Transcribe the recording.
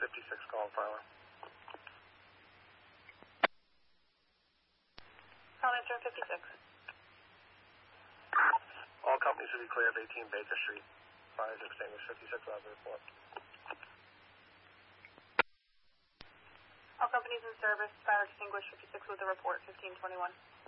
56, calling for alarm. Calling Insurance 56. All companies will be clear of 18 Baker Street. Fire is extinguished 56 on the report. All companies in service, fire extinguished 56 with the report 1521.